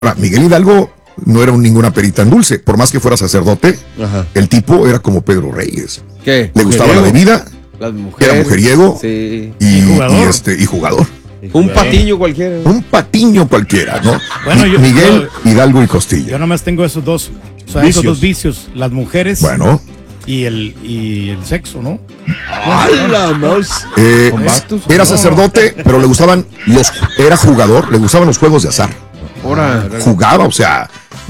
Ahora, Miguel Hidalgo no era ninguna perita en dulce, por más que fuera sacerdote, el tipo era como Pedro Reyes. ¿Qué? Le gustaba la bebida, las mujeres, era mujeriego, sí. y jugador. Un patiño cualquiera. Un patiño cualquiera, ¿no? Bueno, Miguel Hidalgo y Costilla. Yo nomás tengo esos dos vicios, las mujeres y el sexo, ¿no? Era sacerdote, pero le gustaban era jugador, le gustaban los juegos de azar. Jugaba, o sea,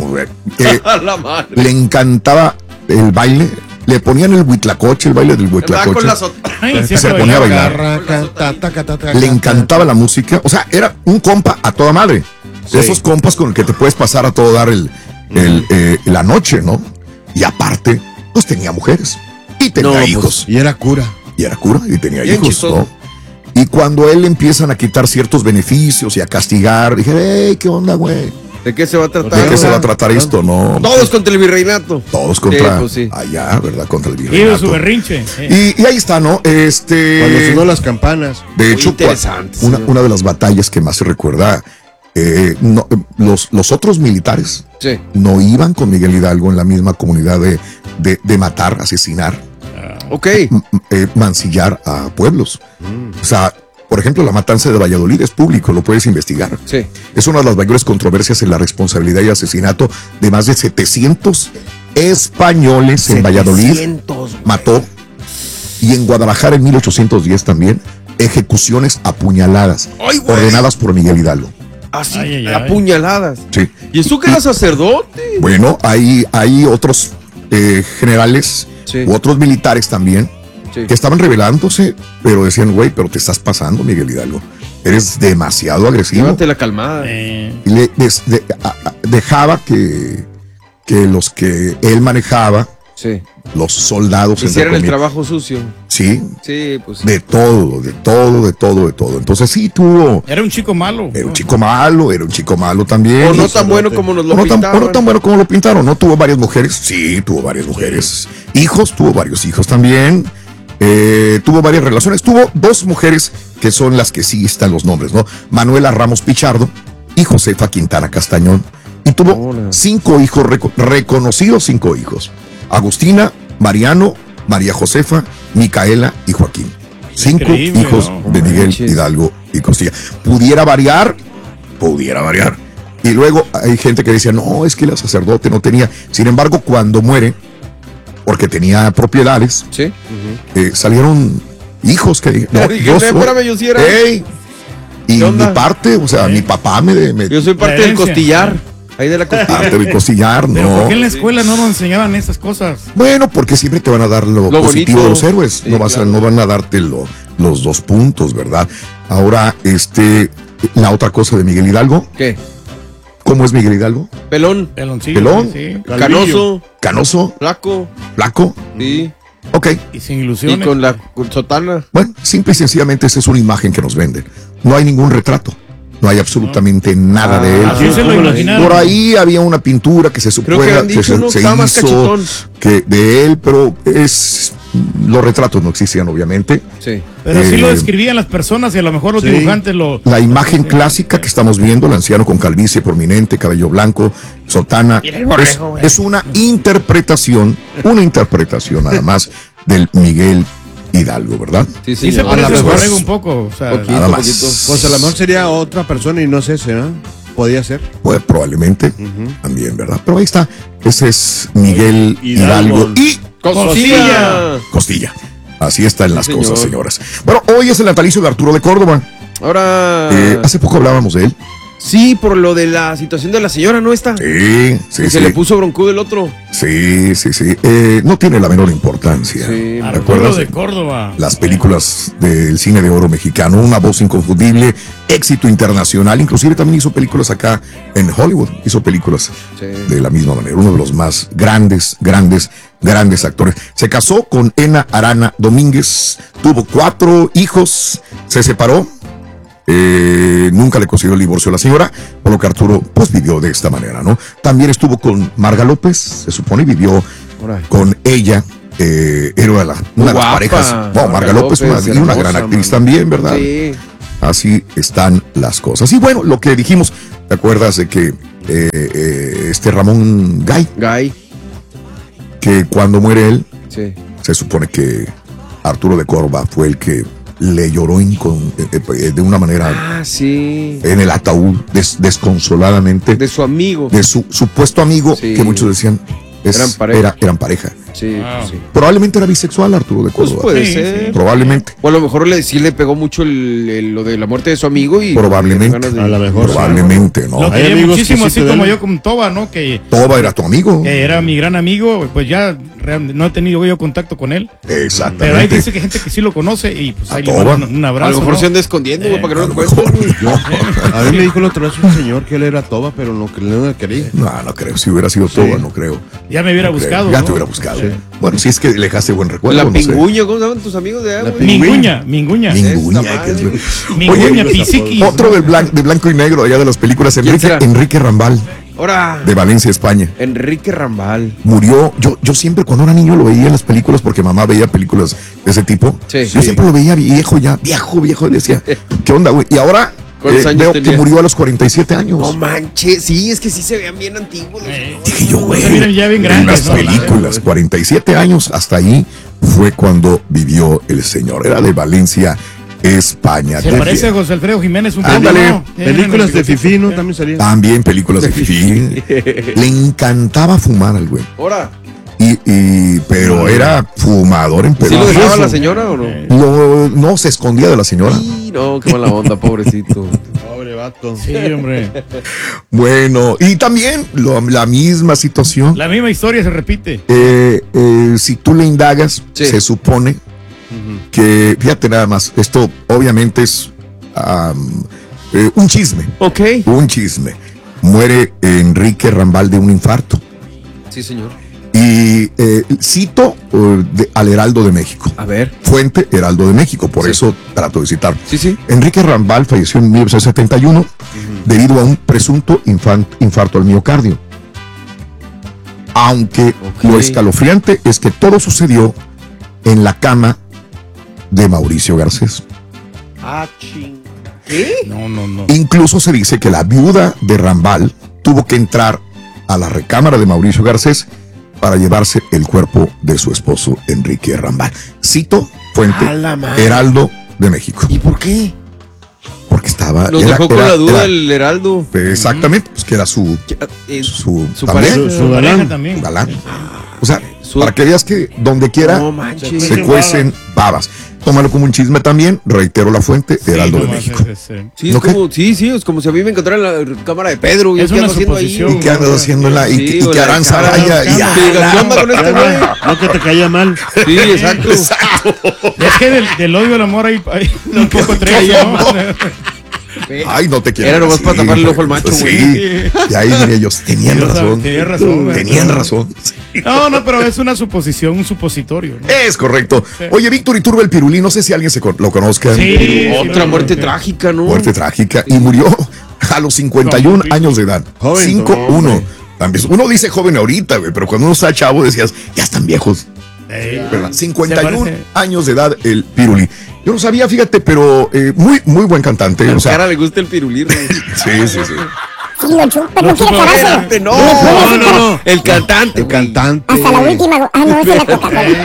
le encantaba el baile. Le ponían el huitlacoche, el baile del huitlacoche. Se ponía a bailar. Le encantaba la música. O sea, era un compa a toda madre. Sí. Esos compas con el que te puedes pasar a todo dar la noche, ¿no? Y aparte, pues tenía mujeres. Y tenía hijos. Y era cura. Y tenía hijos, ¿no? Y cuando él empiezan a quitar ciertos beneficios y a castigar, dije, hey, ¿qué onda, güey? ¿De qué se va a tratar? ¿De qué se va a tratar esto? No. Todos contra el virreinato. Todos contra allá, ¿verdad? Contra el virreinato. Y su berrinche. Y ahí está, ¿no? Cuando sonó las campanas. De hecho, una de las batallas que más se recuerda, los otros militares no iban con Miguel Hidalgo en la misma comunidad de matar, asesinar, mancillar a pueblos. O sea, por ejemplo, la matanza de Valladolid es público, lo puedes investigar. Sí. Es una de las mayores controversias en la responsabilidad y asesinato de más de 700 españoles en Valladolid. Mató. Y en Guadalajara en 1810 también, ejecuciones apuñaladas, ordenadas por Miguel Hidalgo. Así, apuñaladas. Sí. ¿Y eso que era sacerdote? Bueno, hay otros generales u otros militares también que estaban rebelándose, pero decían, güey, pero te estás pasando, Miguel Hidalgo. Eres demasiado agresivo. Llévate la calmada. Y dejaba que los que él manejaba, los soldados, hicieran el trabajo sucio. Sí, pues. De todo. Entonces sí tuvo. Era un chico malo. Era un chico malo también. O no tan bueno como nos lo pintaron. O no tan bueno como lo pintaron. No tuvo varias mujeres. Sí, tuvo varias mujeres. Hijos, tuvo varios hijos también. Tuvo varias relaciones. Tuvo 2 mujeres que son las que sí están los nombres, ¿no? Manuela Ramos Pichardo y Josefa Quintana Castañón. Y tuvo 5 hijos, reconocidos 5 hijos. Agustina, Mariano, María Josefa, Micaela y Joaquín. 5 hijos de Miguel Hidalgo y Costilla. Pudiera variar. Y luego hay gente que decía, no, es que el sacerdote no tenía. Sin embargo, cuando muere, porque tenía propiedades, salieron hijos que y mi parte, o sea, mi papá yo soy parte del costillar. Ahí de la costilla. Parte del costillar, ¿no? ¿Pero por qué en la escuela no nos enseñaban esas cosas? Bueno, porque siempre te van a dar lo positivo bonito de los héroes. No van a darte los 2 puntos, ¿verdad? Ahora, la otra cosa de Miguel Hidalgo. ¿Qué? ¿Cómo es Miguel Hidalgo? Peloncillo. Pelón. Sí. Canoso. Flaco. Sí. Ok. Y sin ilusiones. Y con la sotana. Bueno, simple y sencillamente esa es una imagen que nos venden. No hay ningún retrato. No hay absolutamente nada de él. Así se lo imaginaron. Por ahí había una pintura que se supone que se hizo de él, pero los retratos no existían, obviamente. Sí. Pero sí lo describían las personas y a lo mejor los dibujantes La imagen clásica que estamos viendo, el anciano con calvicie prominente, cabello blanco, sotana, es una interpretación nada más del Miguel Hidalgo, ¿verdad? Sí, se parece a Borrego un poco. O sea, nada más. Pues a lo mejor sería otra persona y no sé, ¿no? Podría ser. Pues probablemente también, ¿verdad? Pero ahí está. Ese es Miguel Hidalgo y Costilla. Así están las cosas, señoras. Bueno, hoy es el natalicio de Arturo de Córdoba. Ahora. Hace poco hablábamos de él. Sí, por lo de la situación de la señora, ¿no está? Sí. Se le puso broncudo el otro. Sí. No tiene la menor importancia. Sí. Arturo de Córdoba. Las películas del cine de oro mexicano, una voz inconfundible, éxito internacional. Inclusive también hizo películas acá en Hollywood. Hizo películas de la misma manera. Uno de los más grandes actores. Se casó con Ena Arana Domínguez. Tuvo 4 hijos. Se separó. Nunca le consiguió el divorcio a la señora, por lo que Arturo pues vivió de esta manera, ¿no? También estuvo con Marga López, se supone, vivió con ella, era una de las parejas. Marga López, una gran actriz también, ¿verdad? Sí. Así están las cosas. Y bueno, lo que dijimos, ¿te acuerdas de que Ramón Gay. Que cuando muere él, se supone que Arturo de Córdoba fue el que le lloró de una manera en el ataúd, desconsoladamente. De su amigo. De su supuesto amigo, que muchos decían eran pareja. Sí. Probablemente era bisexual Arturo de Córdoba. Pues puede ser. Probablemente. O a lo mejor sí le pegó mucho lo de la muerte de su amigo y probablemente. A lo mejor. Probablemente, ¿no? Lo quería muchísimo, así como yo con Toba, ¿no? Toba era tu amigo. Que era mi gran amigo, pues ya no he tenido yo contacto con él. Exactamente. Pero ahí dice que hay gente que sí lo conoce y pues ahí le mando un abrazo. A lo mejor se anda escondiendo, güey, para que no lo encuentren. A mí me dijo la otra vez un señor que él era Toba, pero no le quería. No creo. Si hubiera sido Toba, no creo. Ya me hubiera buscado. Ya te hubiera buscado. Sí. Bueno, si es que le dejaste buen recuerdo. La Pinguña, ¿cómo se llaman tus amigos de agua? Minguña. Minguña, Pisiqui. Otro de blanco y negro, allá de las películas, Enrique Rambal. Ahora. De Valencia, España. Enrique Rambal. Murió. Yo siempre cuando era niño lo veía en las películas porque mamá veía películas de ese tipo. Yo siempre lo veía viejo, y decía, ¿qué onda, güey? Y ahora veo que murió a los 47 años. No manches, sí, es que sí se vean bien antiguos. Dije yo, güey, ya bien en grandes, las películas, 47 años, hasta ahí fue cuando vivió el señor. Era de Valencia, España. Se parece a José Alfredo Jiménez un poco. Ándale. Películas de Fifí, ¿no? También salían. También películas de Fifí. Le encantaba fumar al güey. Ahora. Pero era fumador en ¿Sí lo dejaba la señora o no? No, se escondía de la señora. Sí, no, qué mala onda, pobrecito. Pobre vato. Sí, hombre. Bueno, y también la misma situación. La misma historia se repite. Si tú le indagas, se supone que, fíjate nada más, esto obviamente es un chisme. Ok. Un chisme. Muere Enrique Rambal de un infarto. Sí, señor. Y cito al Heraldo de México. A ver. Fuente Heraldo de México, por eso trato de citar. Sí. Enrique Rambal falleció en 1971 debido a un presunto infarto al miocardio. Aunque lo escalofriante es que todo sucedió en la cama de Mauricio Garcés. ¿Qué? No. Incluso se dice que la viuda de Rambal tuvo que entrar a la recámara de Mauricio Garcés para llevarse el cuerpo de su esposo Enrique Rambal. Cito, fuente Heraldo de México. ¿Y por qué? Porque estaba... Nos dejó con la duda el Heraldo. Exactamente, pues que era su pareja también. Galán. O sea, para que veas que donde quiera se cuecen babas. Tómalo como un chisme también, reitero la fuente, Heraldo de México. Sí, es como si a mí me encontrara en la cámara de Pedro. Es una suposición. ¿Y qué andas haciendo y que Aranza vaya? ¿Qué onda con este güey? No, que te caía mal. Sí, exacto. Es que del odio al amor hay un poco tres, ¿no? Ay, no te quiero. Era nomás para taparle el ojo al macho, güey. Sí, y ahí diría ellos, tenían razón. Tenían razón. No, pero es una suposición, un supositorio, ¿no? Es correcto. Sí. Oye, Víctor Iturbe el Pirulí, no sé si alguien lo conozca. Sí, otra muerte trágica, ¿no? Muerte trágica. Y murió a los 51 años de edad. 5-1. Uno dice joven ahorita, güey, pero cuando uno está chavo decías, ya están viejos. 51 años de edad el Pirulí. Yo no sabía, fíjate, pero muy buen cantante. A cara le gusta el Pirulí, ¿no? Sí. Sí, lo chupa, no quiere carajo. No. El cantante. Hasta la última. No, es de la Coca-Cola.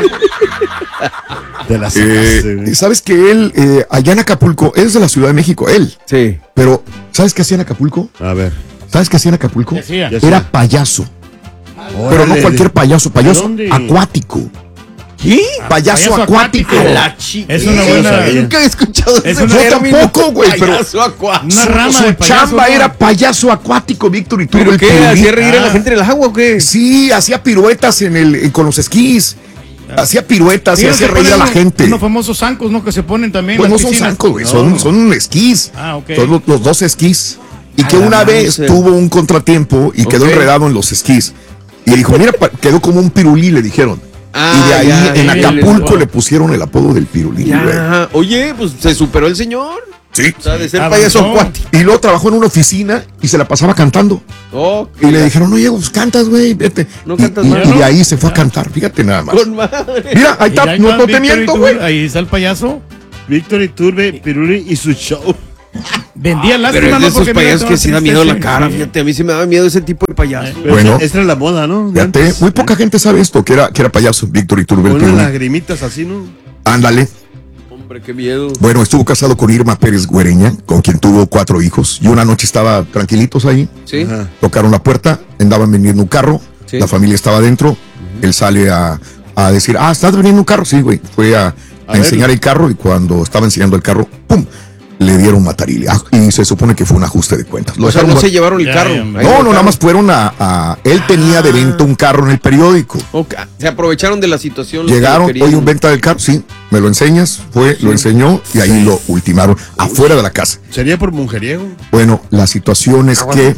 De la ¿Sabes que él, allá en Acapulco, es de la Ciudad de México, él? Sí. Pero, ¿sabes qué hacía en Acapulco? A ver. ¿Sabes qué hacía en Acapulco? Hacía. Era payaso. Pero no cualquier payaso acuático. ¿Qué? Payaso acuático. La chica. Es una buena. Nunca he escuchado eso. Yo tampoco, güey, pero Payaso acuático. Una rama su de payaso, chamba ¿no? era payaso acuático, Víctor Iturbe. ¿Pero el qué? Pirulí. ¿Hacía reír a la gente en el agua o qué? Sí, hacía piruetas con los esquís. Hacía piruetas y hacía reír a la gente. Los famosos zancos, ¿no? Que se ponen también. Pues no son zancos, güey, son esquís. Ok. Son los dos esquís. Y que una vez tuvo un contratiempo y quedó enredado en los esquís. Y dijo, mira, quedó como un pirulí, le dijeron. Y de ahí en Acapulco le pusieron el apodo del Pirulí. Oye, pues se superó el señor. Sí. O sea, de ser payaso acuático. Y luego trabajó en una oficina y se la pasaba cantando. Y le dijeron, oye, pues cantas, güey, vete. No cantas y más. de ahí se fue a cantar, fíjate nada más. Con madre. Mira, ahí está, no te miento, güey. Ahí está el payaso. Víctor Iturbe, Pirulí y su show. Vendía lástima, pero es de ¿no? esos Porque payasos mira, que sí da miedo la sí. cara, fíjate, a mí sí me da miedo ese tipo de payasos. Bueno. Esta era la moda, ¿no? Fíjate, muy poca gente sabe esto, que era payaso Víctor Iturbe. Con unas lagrimitas así, ¿no? Ándale. Hombre, qué miedo. Bueno, estuvo casado con Irma Pérez Güereña, con quien tuvo 4 hijos. Y una noche estaba tranquilitos ahí. Sí. Ajá. Tocaron la puerta, andaban vendiendo un carro. Sí. La familia estaba adentro. Él sale a decir, ¿estás vendiendo un carro? Sí, güey. Fue a enseñar el carro y cuando estaba enseñando el carro, ¡pum! Le dieron matarile. Y se supone que fue un ajuste de cuentas. O sea, no se llevaron el carro. No, nada más fueron él tenía de venta un carro en el periódico. Okay. Se aprovecharon de la situación. Llegaron, oye, un venta del carro, sí, me lo enseñas, lo enseñó y ahí lo ultimaron afuera de la casa. ¿Sería por mujeriego? Bueno, la situación es que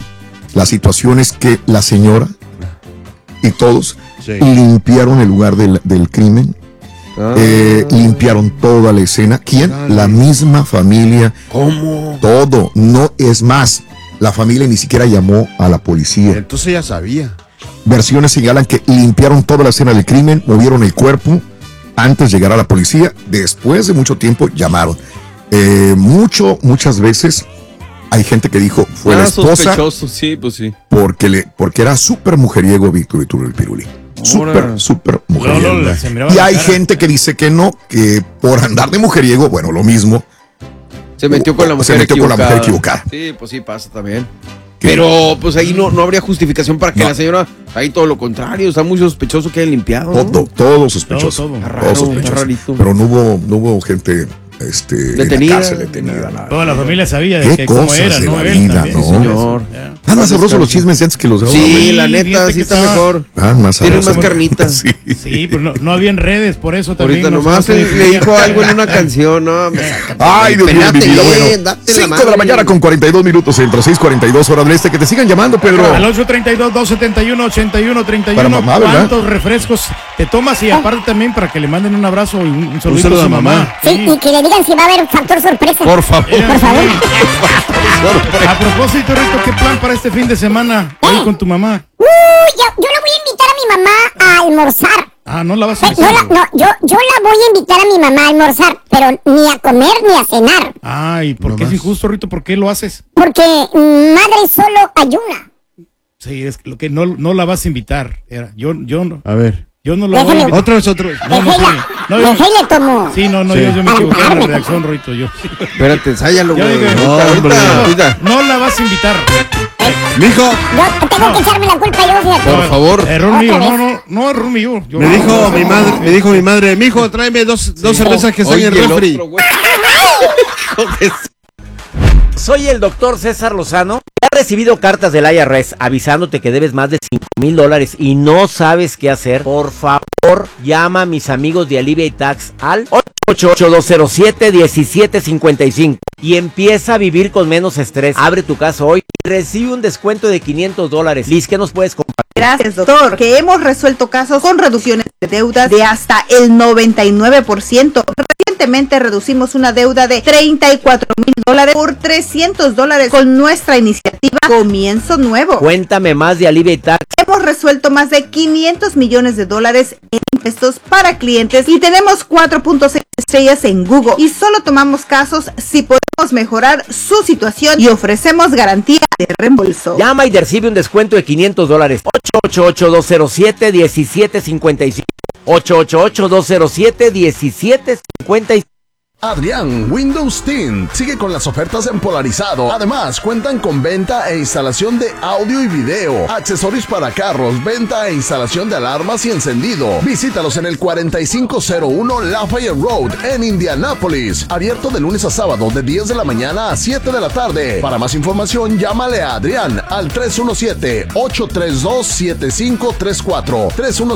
la señora y todos limpiaron el lugar del crimen. Limpiaron toda la escena. ¿Quién? La misma familia. ¿Cómo? Todo. No es más. La familia ni siquiera llamó a la policía. Entonces ya sabía. Versiones señalan que limpiaron toda la escena del crimen, movieron el cuerpo antes de llegar a la policía. Después de mucho tiempo llamaron. Muchas veces hay gente que dijo fue la esposa. Sí, pues sí. Porque era súper mujeriego Víctor Iturbe Pirulí. Súper mujeriego. Y hay gente que dice que no, que por andar de mujeriego, bueno, lo mismo. Se metió con la mujer equivocada. Sí, pues sí, pasa también. Pero pues ahí no habría justificación para que la señora, ahí todo lo contrario, está muy sospechoso que hayan limpiado. Todo sospechoso. Todo. Raro, sospechoso. rarito. Pero no hubo gente detenida. en la cárcel detenida. Nada. Toda la familia sabía de Qué que cómo cosas era, de ¿no? la Él vida, también, ¿no? sí, Señor. Están más sabrosos los chismes de antes que los de ahora. Sí, la neta, fíjate sí que está estaba- mejor. Más Tienen sabrosos. más carnitas. Sí. Sí, pero no había en redes, por eso también. Ahorita nomás le dijo algo en una canción, no, me saca. Ay, Dios mío, mi vida. Bueno, date 5 de la mañana con 42 minutos, entre 6:42 horas del este. Que te sigan llamando, Pedro. Al 832-271-8131. Para mamá, ¿verdad? ¿Cuántos refrescos te tomas? Y aparte también para que le manden un abrazo y un saludito saludo a su a mamá. mamá. Sí, y que le digan si va a haber factor sorpresa. Por favor. Por favor. A propósito, Rito, ¿qué plan para este fin de semana? Ahí con tu mamá. Yo la voy a invitar a mi mamá a almorzar. No la vas a yo la voy a invitar a mi mamá a almorzar, pero ni a comer ni a cenar. ¿Y por qué es injusto, Rito? ¿Por qué lo haces? Porque madre solo ayuna. Sí, es lo que no la vas a invitar. Yo no. A ver. Yo no la voy a invitar. Otro es otro. Déjale tomo. Sí, yo me equivoqué en la redacción, Rito. Espérate, ensáyalo, Yo güey. digo, Ahorita. no la vas a invitar. Mijo, Yo tengo que echarme la culpa yo, fíjate. Por favor. Error mío, Otra no, error mío. me dijo mi madre, mijo, tráeme dos cervezas que están en el Oye, el refri. otro, güey. Soy el doctor César Lozano. He recibido cartas del IRS avisándote que debes más de $5,000 y no sabes qué hacer. Por favor, llama a mis amigos de Alivia y Tax al 888-207-1755 y empieza a vivir con menos estrés. Abre tu caso hoy y recibe un descuento de $500. Liz, ¿qué nos puedes compartir? Gracias, doctor, que hemos resuelto casos con reducciones de deudas de hasta el 99%. Recientemente reducimos una deuda de $34,000 por $300 con nuestra iniciativa Comienzo Nuevo. Cuéntame más de Alivia y Tax. Hemos resuelto más de $500 millones en impuestos para clientes y tenemos 4.6 estrellas en Google. Y solo tomamos casos si podemos mejorar su situación y ofrecemos garantía de reembolso. Llama y recibe un descuento de $500. 888-207-1755. 888-207-1755. Adrián Windows Team sigue con las ofertas en Polarizado. Además, cuentan con venta e instalación de audio y video, accesorios para carros, venta e instalación de alarmas y encendido. Visítalos en el 4501 Lafayette Road en Indianápolis. Abierto de lunes a sábado de 10 de la mañana a 7 de la tarde. Para más información, llámale a Adrián al 317-832-7534.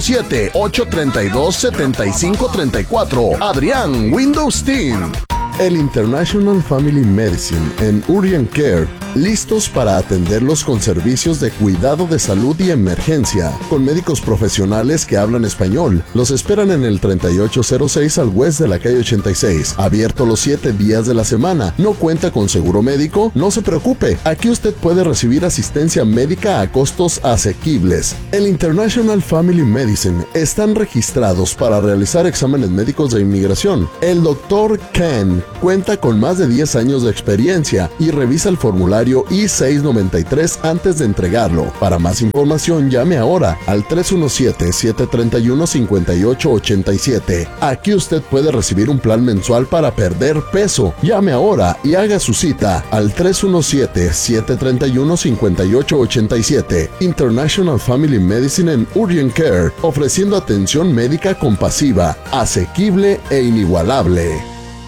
317-832-7534. Adrián Windows Team. El International Family Medicine en Urgent Care, listos para atenderlos con servicios de cuidado de salud y emergencia, con médicos profesionales que hablan español. Los esperan en el 3806 al West de la calle 86, abierto los 7 días de la semana. ¿No cuenta con seguro médico? No se preocupe, aquí usted puede recibir asistencia médica a costos asequibles. El International Family Medicine están registrados para realizar exámenes médicos de inmigración. El Dr. Ken Medicine cuenta con más de 10 años de experiencia y revisa el formulario I-693 antes de entregarlo. Para más información, llame ahora al 317-731-5887. Aquí usted puede recibir un plan mensual para perder peso. Llame ahora y haga su cita al 317-731-5887. International Family Medicine en Urgent Care, ofreciendo atención médica compasiva, asequible e inigualable.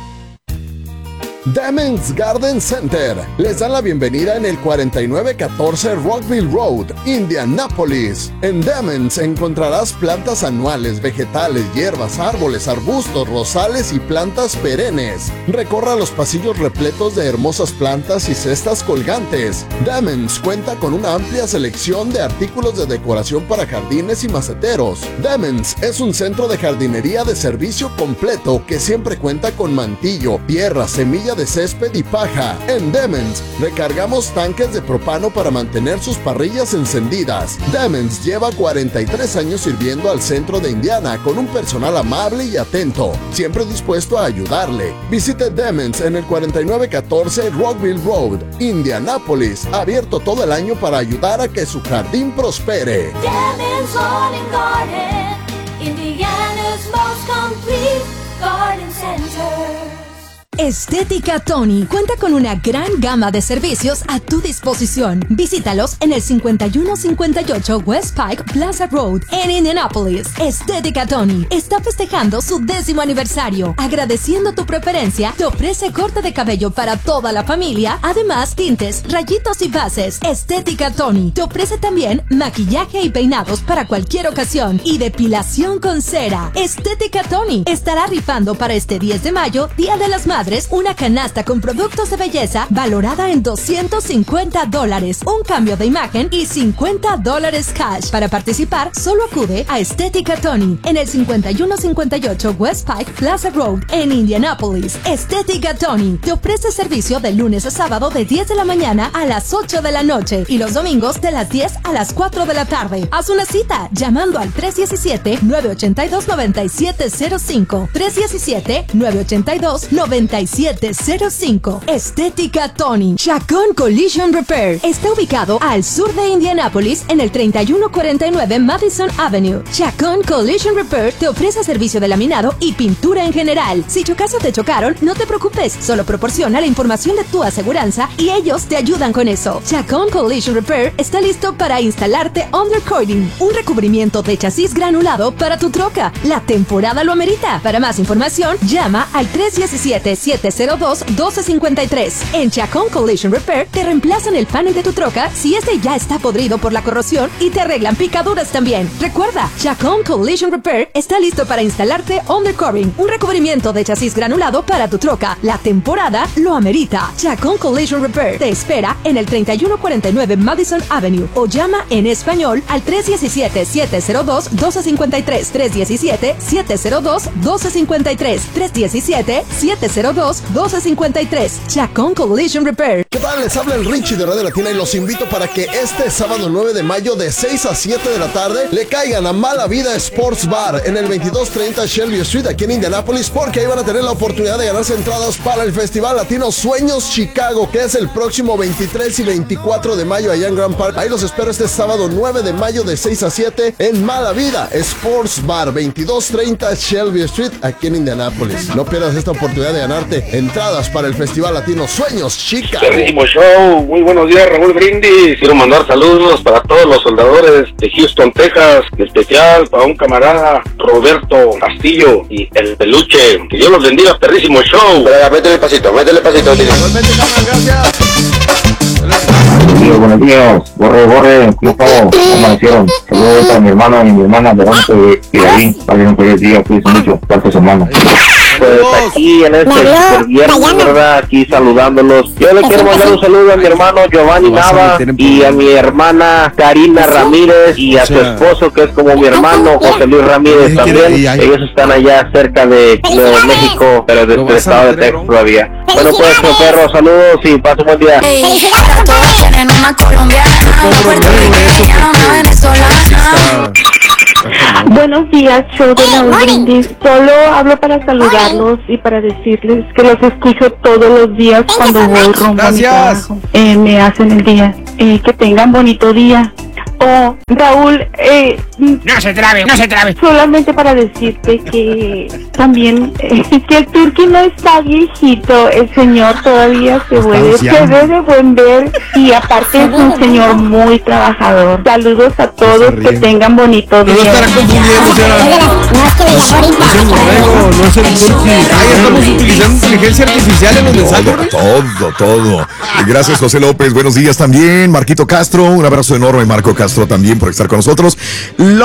Demens Garden Center les dan la bienvenida en el 4914 Rockville Road, Indianapolis. En Demens encontrarás plantas anuales, vegetales, hierbas, árboles, arbustos, rosales y plantas perennes. Recorra los pasillos repletos de hermosas plantas y cestas colgantes. Demens cuenta con una amplia selección de artículos de decoración para jardines y maceteros. Demens es un centro de jardinería de servicio completo que siempre cuenta con mantillo, tierra, semilla de césped y paja. En Demens recargamos tanques de propano para mantener sus parrillas encendidas. Demens lleva 43 años sirviendo al centro de Indiana con un personal amable y atento, siempre dispuesto a ayudarle. Visite Demens en el 4914 Rockville Road, Indianapolis, abierto todo el año para ayudar a que su jardín prospere. Demens Lawn and Garden, Indiana's most complete garden center. Estética Tony cuenta con una gran gama de servicios a tu disposición. Visítalos en el 5158 West Pike Plaza Road en Indianapolis. Estética Tony está festejando su 10º aniversario. Agradeciendo tu preferencia, te ofrece corte de cabello para toda la familia, además tintes, rayitos y bases. Estética Tony te ofrece también maquillaje y peinados para cualquier ocasión y depilación con cera. Estética Tony estará rifando para este 10 de mayo, Día de las Madres, una canasta con productos de belleza valorada en $250, un cambio de imagen y $50 cash. Para participar, solo acude a Estética Tony en el 5158 West Pike Plaza Road en Indianapolis. Estética Tony te ofrece servicio de lunes a sábado de 10 de la mañana a las 8 de la noche y los domingos de las 10 a las 4 de la tarde. Haz una cita llamando al 317-982-9705. 317-982-9705. Estética Tony. Chacón Collision Repair está ubicado al sur de Indianapolis en el 3149 Madison Avenue. Chacón Collision Repair te ofrece servicio de laminado y pintura en general. Si chocas o te chocaron, no te preocupes, solo proporciona la información de tu aseguranza y ellos te ayudan con eso. Chacón Collision Repair está listo para instalarte undercoating, un recubrimiento de chasis granulado para tu troca. La temporada lo amerita. Para más información, llama al 317-702-1253. En Chacón Collision Repair te reemplazan el panel de tu troca si este ya está podrido por la corrosión y te arreglan picaduras también. Recuerda, Chacón Collision Repair está listo para instalarte undercoating, un recubrimiento de chasis granulado para tu troca. La temporada lo amerita. Chacón Collision Repair te espera en el 3149 Madison Avenue o llama en español al 317-702-1253. 317-702-1253. 317-702-1253. Chacón Collision Repair. ¿Qué tal? Les habla el Richie de Radio Latina y los invito para que este sábado 9 de mayo de 6 a 7 de la tarde le caigan a Mala Vida Sports Bar en el 2230 Shelby Street aquí en Indianapolis, porque ahí van a tener la oportunidad de ganarse entradas para el Festival Latino Sueños Chicago, que es el próximo 23 y 24 de mayo allá en Grand Park. Ahí los espero este sábado 9 de mayo de 6 a 7 en Mala Vida Sports Bar, 2230 Shelby Street aquí en Indianapolis. No pierdas esta oportunidad de ganarte entradas para el Festival Latino Sueños Chicago. Perrísimo show, muy buenos días, Raúl Brindis. Quiero mandar saludos para todos los soldadores de Houston, Texas, en especial para un camarada, Roberto Castillo y el Peluche. Que Dios los bendiga, perrísimo show. Métele pasito, gracias. Buenos días, borre, ¿cómo estamos? ¿Cómo amanecieron? Saludos a mi hermano y mi hermana de Ronco y David, para que no feliz día, cuídense mucho, parte semana. Pues aquí en este super viernes, ¿verdad? Aquí saludándolos. Yo le quiero mandar un saludo a mi hermano Giovanni Nava y a mi hermana Karina Ramírez y a su esposo, que es como mi hermano José Luis Ramírez también. Ellos están allá cerca de Nuevo México, pero desde el estado de Texas todavía. Bueno, pues, perro, saludos y paso un buen día. Tienen una colombiana, una puertorriqueña, una venezolana. Buenos días, show de Raúl Brindis. Solo hablo para saludarlos y para decirles que los escucho todos los días cuando voy rumbo a mi trabajo. Me hacen el día. Que tengan bonito día. Oh, Raúl, no se trabe. solamente para decirte que también que el Turqui no está viejito, el señor todavía se ve de buen ver y aparte es un señor muy trabajador. Saludos a todos, que tengan bonito día. No estará confundiendo, no es el Turqui. Estamos utilizando inteligencia artificial en los mensajes. Todo. Gracias, José López. Buenos días también. Marquito Castro, un abrazo enorme, Marco Castro, también por estar con nosotros. El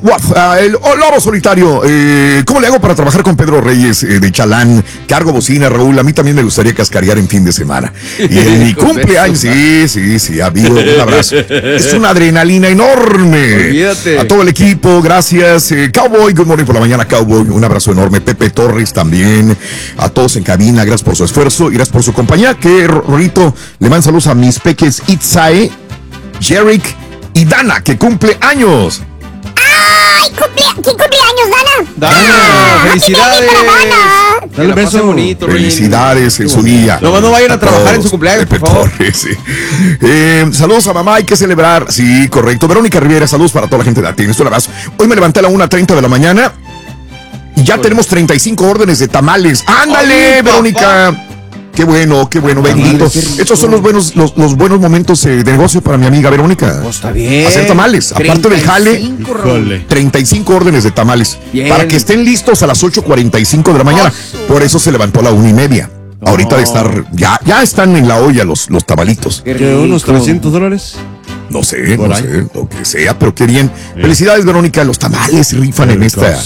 Lobo Solitario, ¿cómo le hago para trabajar con Pedro Reyes de Chalán? Cargo bocina, Raúl. A mí también me gustaría cascarear en fin de semana. Y en mi cumpleaños, sí, ha habido un abrazo. Es una adrenalina enorme. Olvídate. A todo el equipo, gracias. Cowboy, good morning por la mañana, Cowboy. Un abrazo enorme. Pepe Torres también. A todos en cabina, gracias por su esfuerzo y gracias por su compañía. Que Rorito le manda saludos a mis peques Itzae, Jerick y Dana, que cumple años. ¡Ay! ¿Quién cumple años, Dana? Dana, felicidades. Dale un beso bonito, felicidades en su día. No vayan a trabajar en su cumpleaños, por favor. Sí. Saludos a mamá, hay que celebrar. Sí, correcto. Verónica Rivera, saludos para toda la gente de Atiendes. Un abrazo. Hoy me levanté a la 1:30 de la mañana y ya tenemos 35 órdenes de tamales. ¡Ándale, Verónica! Qué bueno, bendito. Estos son los buenos momentos de negocio para mi amiga Verónica. Está bien. Hacer tamales. Aparte del jale, 35 órdenes de tamales. Bien. Para que estén listos a las 8:45 de la mañana. Por eso se levantó a la 1:30. Ahorita de estar, ya están en la olla los tamalitos. ¿Qué, unos $300? No sé, lo que sea, pero qué bien. Felicidades, Verónica. Los tamales rifan en esta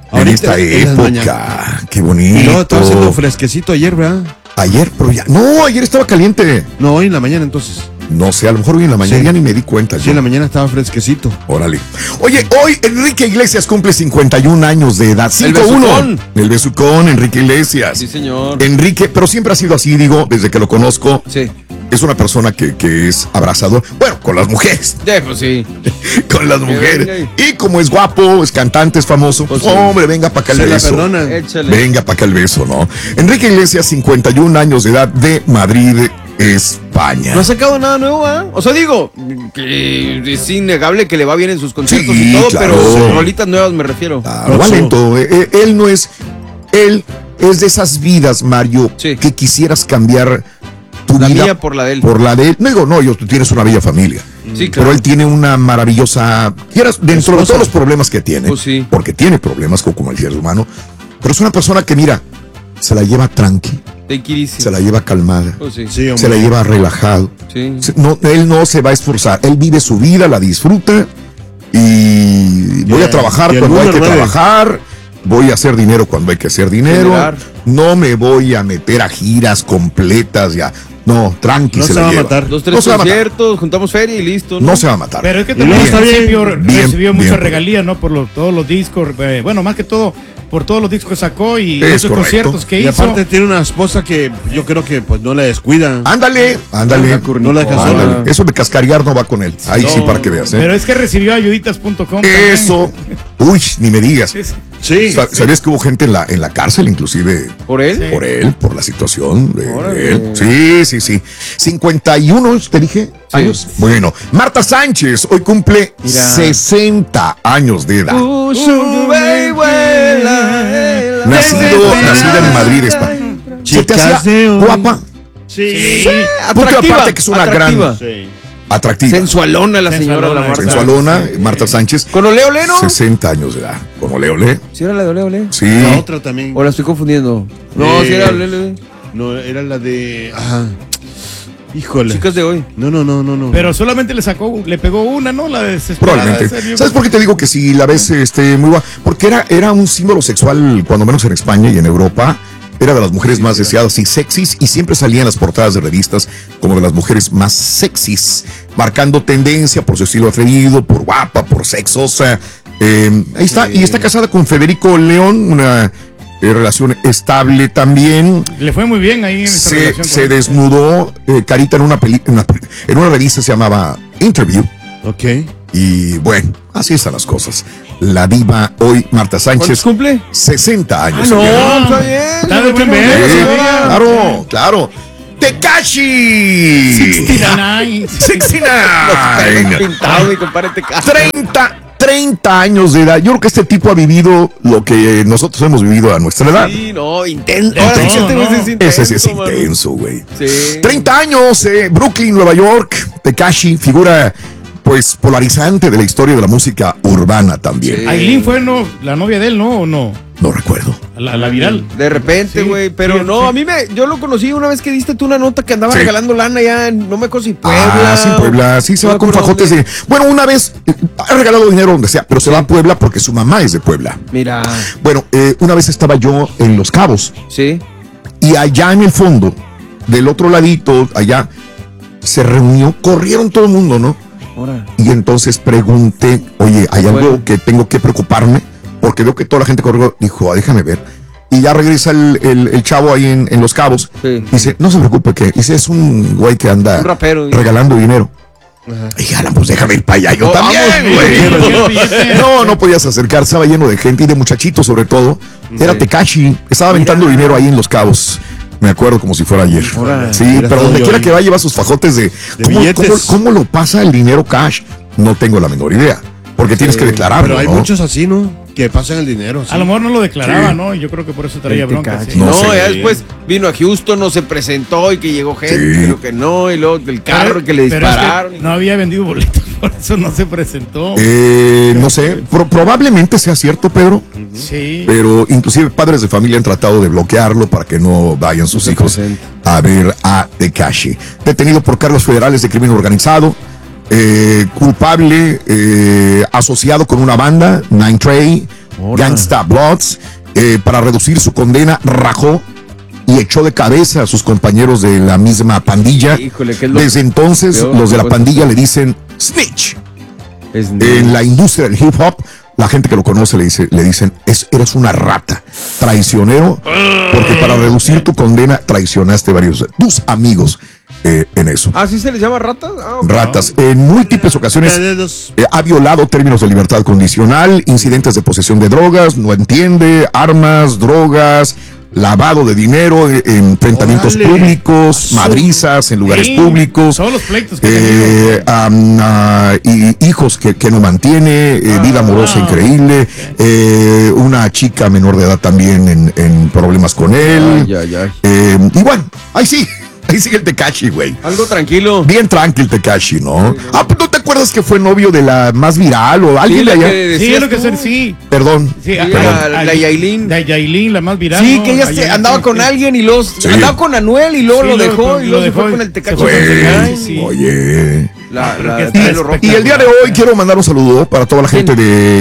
época. Qué bonito. Y luego estaba haciendo fresquecito ayer, ¿verdad? Ayer, pero ya. No, ayer estaba caliente. No, hoy en la mañana entonces. No sé, a lo mejor hoy en la mañana ya ni me di cuenta. Sí, en la mañana estaba fresquecito. Órale. Oye, hoy Enrique Iglesias cumple 51 años de edad. 5-1. El besucón, Enrique Iglesias. Sí, señor. Enrique, pero siempre ha sido así, digo, desde que lo conozco. Sí. Es una persona que es abrazador. Bueno, con las mujeres. Pues sí. Con las mujeres. Y como es guapo, es cantante, es famoso. Pues hombre, venga para acá el beso. Venga para acá el beso, ¿no? Enrique Iglesias, 51 años de edad, de Madrid, España. No ha sacado nada nuevo, ¿eh? O sea, digo, que es innegable que le va bien en sus conciertos y todo, claro. Pero rolitas nuevas me refiero. Va lento. Él no es. Él es de esas vidas, Mario, que quisieras cambiar tu vida. La mía por la de él. Por la de él. No digo, no, tú tienes una bella familia. Sí, claro. Pero él tiene una maravillosa. Dentro de todos los problemas que tiene. Pues sí. Porque tiene problemas como el ser humano. Pero es una persona que, mira, se la lleva tranqui. Se la lleva calmada. Pues sí. Se la lleva relajado. Sí. Él no se va a esforzar. Él vive su vida, la disfruta. Y voy a trabajar cuando hay que trabajar. Voy a hacer dinero cuando hay que hacer dinero. No me voy a meter a giras completas ya. No, tranqui, no se va la lleva. a matar. 2-3 conciertos, juntamos feria y listo. No se va a matar. Pero es que también recibió mucha regalía, ¿no? Por todos los discos. Bueno, más que todo, por todos los discos que sacó y esos conciertos que hizo. Y aparte tiene una esposa que yo creo que pues no la descuida. Ándale. No la deja sola. Eso de cascarear no va con él. Ahí sí, para que veas. Pero es que recibió ayuditas.com. Eso. Uy, ni me digas. Sí. ¿Sabías que hubo gente en la cárcel, inclusive? ¿Por él? Por él, por la situación de él. Sí. 51, te dije, años. Bueno, Marta Sánchez hoy cumple 60 años de edad. Nacida en Madrid, España. ¿Se te hacía guapa? Sí. Atractiva. Aparte que es una gran... Atractiva. Sensualona la señora. La Marta. Sensualona, Marta Sánchez. ¿Con Ole Ole, no? 60 años de edad. ¿Con Ole Ole? ¿Sí era la de Ole Ole? Sí. La otra también. ¿O la estoy confundiendo? No, sí era Ole Ole. No, era la de... Ajá. Híjole. Chicas de hoy. No. Pero solamente le pegó una, ¿no? La desesperada. Probablemente. ¿Sabes por qué te digo que si la ves muy guapa? Porque era un símbolo sexual, cuando menos en España y en Europa. Era de las mujeres más deseadas y sexys y siempre salía en las portadas de revistas como de las mujeres más sexys, marcando tendencia por su estilo atrevido, por guapa, por sexosa. Ahí está. Y está casada con Federico León, una relación estable también. Le fue muy bien ahí en esta relación. Se desnudó Carita en una revista, se llamaba Interview. Ok. Y bueno, así están las cosas. La diva hoy, Marta Sánchez. ¿Cumple? 60 años. No, está bien. Está de buen ver. Claro, claro. ¡Tekashi! 69. 69. Pintado, mi compadre Tekashi. 30 años de edad. Yo creo que este tipo ha vivido lo que nosotros hemos vivido a nuestra edad. Sí, no, intenso. Ese sí es intenso, güey. Sí. 30 años, Brooklyn, Nueva York. Tekashi, figura pues polarizante de la historia de la música urbana también. Sí. Aileen fue la novia de él, ¿no? ¿O no? No recuerdo. La viral. De repente, güey. Sí, pero sí, no, a mí yo lo conocí una vez que diste tú una nota que andaba regalando lana ya en, no me acuerdo si Puebla. Sí, Puebla. Sí, se va con fajotes de. Bueno, una vez ha regalado dinero donde sea, pero se va a Puebla porque su mamá es de Puebla. Mira. Bueno, una vez estaba yo en Los Cabos. Sí. Y allá en el fondo, del otro ladito, allá, se reunió, corrieron todo el mundo, ¿no? Ahora. Y entonces pregunté, oye, ¿hay algo que tengo que preocuparme? Porque veo que toda la gente corrió. Dijo, déjame ver. Y ya regresa el chavo ahí en Los Cabos. Sí. Dice, no se preocupe, que dice, es un güey que anda un rapero, regalando dinero. Y dije, pues déjame ir para allá. Yo también, güey. No podías acercar. Estaba lleno de gente y de muchachitos, sobre todo. Era Tekashi. Estaba aventando dinero ahí en Los Cabos. Me acuerdo como si fuera ayer. Sí, pero donde quiera que va lleva sus fajotes de ¿cómo lo pasa el dinero cash? No tengo la menor idea. Porque tienes que declararlo. Pero hay muchos así, ¿no? Que pasan el dinero. ¿Sí? A lo mejor no lo declaraba, ¿no? Y yo creo que por eso traía bronca. Sí. No, ya después vino a Houston, no se presentó y que llegó gente, pero que no, y luego del carro que le dispararon. Es que no había vendido boletos, por eso no se presentó. No sé, probablemente sea cierto, Pedro. Sí. Pero inclusive padres de familia han tratado de bloquearlo para que no vayan sus hijos a ver a Tekashi. Detenido por cargos federales de crimen organizado. Culpable, asociado con una banda, Nine Trey, Gangsta Bloods, para reducir su condena, rajó y echó de cabeza a sus compañeros de la misma pandilla. Híjole, desde entonces, los de la pandilla le dicen Snitch. En la industria del hip hop, la gente que lo conoce le dicen, eres una rata, traicionero, porque para reducir tu condena traicionaste varios de tus amigos. En eso. ¿Así se les llama ratas? Ratas. En múltiples ocasiones ha violado términos de libertad condicional, incidentes de posesión de drogas, no entiende, armas, drogas, lavado de dinero, enfrentamientos públicos, madrizas en lugares públicos. Todos los pleitos que y hijos que no mantiene, vida amorosa increíble, una chica menor de edad también en problemas con él. Y bueno, ahí sí. Ahí sigue el Tekashi, güey. Algo tranquilo. Bien tranquilo el Tekashi, ¿no? Pues ¿no te acuerdas que fue novio de la más viral o alguien de allá? Sí, lo que ser, sí. Perdón. Sí, la Yailin. La Yailin, la más viral. Sí, que ella andaba con alguien y andaba con Anuel y luego lo dejó y luego se fue con el Tekashi. Oye. Y el día de hoy quiero mandar un saludo para toda la gente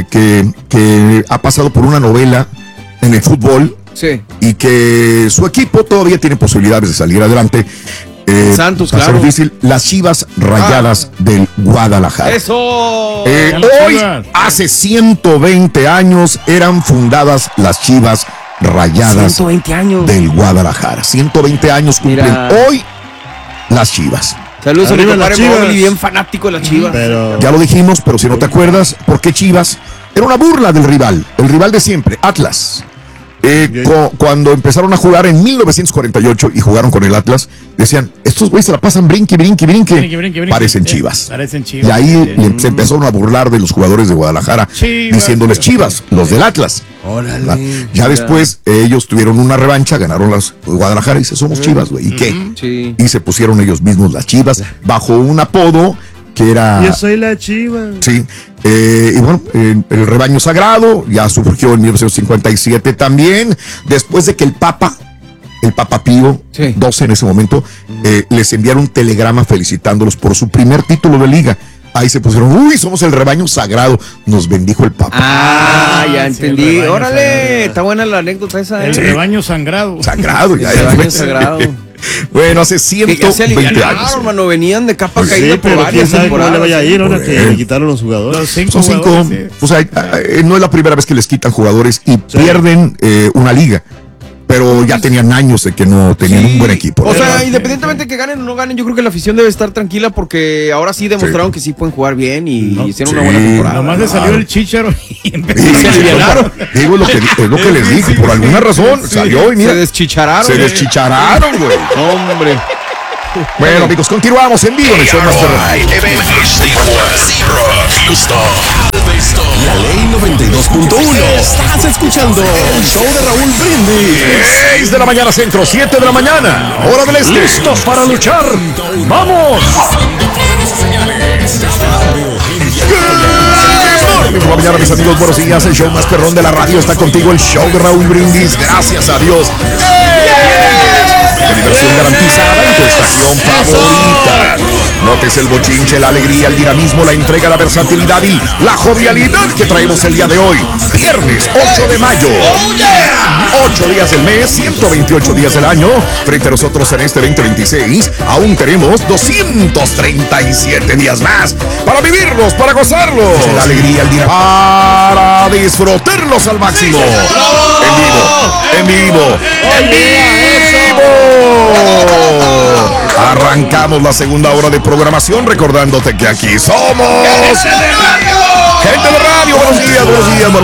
que ha pasado por una novela en el fútbol. Sí. Y que su equipo todavía tiene posibilidades de salir adelante. Santos, claro. Difícil, las Chivas Rayadas del Guadalajara. ¡Eso! Hoy, hace 120 años, eran fundadas las Chivas Rayadas 120 años. del Guadalajara. 120 años cumplen hoy las Chivas. Saludos a mi compadre Mowgli, bien fanático de las Chivas. Ya lo dijimos, pero si no te acuerdas, ¿por qué Chivas? Era una burla del rival, el rival de siempre, Atlas. Cuando empezaron a jugar en 1948 y jugaron con el Atlas, decían, estos güeyes se la pasan brinque. Parecen Chivas. Y ahí se empezaron a burlar de los jugadores de Guadalajara, diciéndoles Chivas, los del Atlas. Ya después ellos tuvieron una revancha, ganaron las Guadalajara y dice, somos Chivas, güey. ¿Y qué? Sí. Y se pusieron ellos mismos las Chivas bajo un apodo que era... Yo soy la Chiva. Sí. Y bueno, el rebaño sagrado ya surgió en 1957 también, después de que el Papa Pío XII en ese momento, les enviaron un telegrama felicitándolos por su primer título de liga. Ahí se pusieron, uy, somos el rebaño sagrado, nos bendijo el Papa. Ya entendí. Órale, sagrado. Está buena la anécdota esa. El rebaño sangrado. Sangrado, ya. El rebaño sagrado. Bueno, hace 120 años. Hermano, venían de capa caída por varias temporadas. ¿Cómo le vaya a ir ahora que le quitaron los jugadores? Son 5. O sea, no es la primera vez que les quitan jugadores y pierden una liga. pero ya tenían años de que no tenían un buen equipo. O sea, independientemente que ganen o no ganen, yo creo que la afición debe estar tranquila porque ahora sí demostraron que sí pueden jugar bien y hicieron una buena temporada. Nomás le salió el Chícharo y se alivianaron. Digo, es lo que les dije, por alguna razón salió y mira. Se deschichararon. Se deschichararon, güey. Hombre. Bueno, amigos, continuamos en vivo en el show más perrón. La ley 92.1. Estás escuchando el show de Raúl Brindis. 6 de la mañana centro, 7 de la mañana, hora del este. ¿Listos para luchar? ¡Vamos! Por la mañana, mis amigos, buenos días. El show más perrón de la radio está contigo, el show de Raúl Brindis. Gracias a Dios. Diversión garantizada en tu estación favorita. Notes el bochinche, la alegría, el dinamismo, la entrega, la versatilidad y la jovialidad que traemos el día de hoy. Viernes 8 de mayo. 8 días del mes, 128 días del año. Frente a nosotros en este 2026, aún tenemos 237 días más para vivirlos, para gozarlos. La alegría, el dinamismo, para disfrutarlos al máximo. En vivo. Arrancamos la segunda hora de programación recordándote que aquí somos gente de radio. Buenos días.